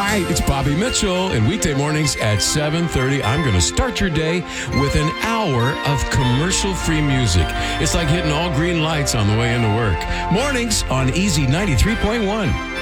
right, it's Bobby Mitchell, and weekday mornings at 7:30, I'm going to start your day with an hour of commercial-free music. It's like hitting all green lights on the way into work. Mornings on Easy 93.1.